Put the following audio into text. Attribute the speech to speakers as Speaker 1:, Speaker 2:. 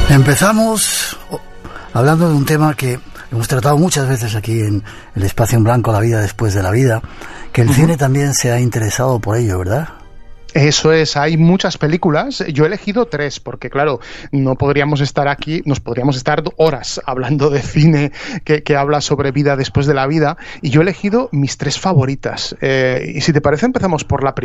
Speaker 1: Empezamos hablando de un tema que hemos tratado muchas veces aquí en el Espacio en Blanco, La vida después de la vida, que el cine también se ha interesado por ello, ¿verdad?
Speaker 2: Eso es, hay muchas películas. Yo he elegido 3, porque claro, no podríamos estar aquí, nos podríamos estar horas hablando de cine que habla sobre vida después de la vida, y yo he elegido mis 3 favoritas. Y si te parece, empezamos por la primera.